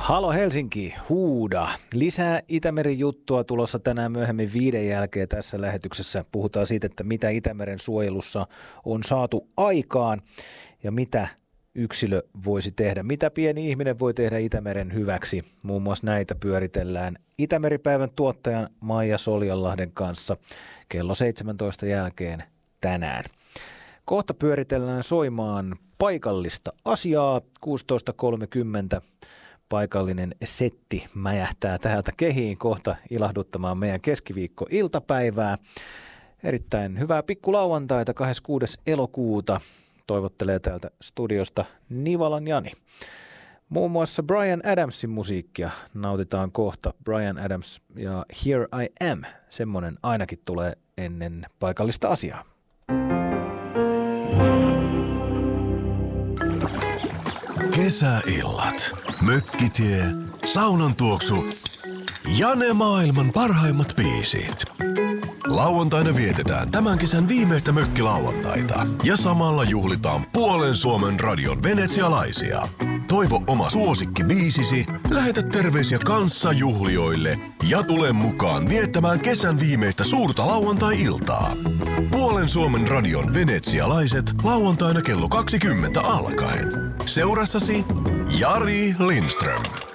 Halo Helsinki, huuda. Lisää Itämeren juttua tulossa tänään myöhemmin 5 jälkeen tässä lähetyksessä. Puhutaan siitä, että mitä Itämeren suojelussa on saatu aikaan ja mitä yksilö voisi tehdä. Mitä pieni ihminen voi tehdä Itämeren hyväksi. Muun muassa näitä pyöritellään Itämeripäivän tuottajan Maija Soljanlahden kanssa kello 17 jälkeen tänään. Kohta pyöritellään soimaan paikallista asiaa 16.30. Paikallinen setti mäjähtää täältä kehiin kohta ilahduttamaan meidän keskiviikko-iltapäivää. Erittäin hyvää pikkulauantaita 26. elokuuta. Toivottelee täältä studiosta Nivalan Jani. Muun muassa Bryan Adamsin musiikkia nautitaan kohta. Bryan Adams ja Here I Am. Semmoinen ainakin tulee ennen paikallista asiaa. Kesäillat, mökkitie, saunan tuoksu ja ne maailman parhaimmat biisit. Lauantaina vietetään tämän kesän viimeistä mökkilauantaita ja samalla juhlitaan puolen Suomen radion venetsialaisia. Toivo oma suosikkibiisisi, lähetä terveisiä kanssajuhlijoille ja tule mukaan viettämään kesän viimeistä suurta lauantai-iltaa. Puolen Suomen radion venetsialaiset lauantaina kello 20 alkaen. Seurassasi Jari Lindström.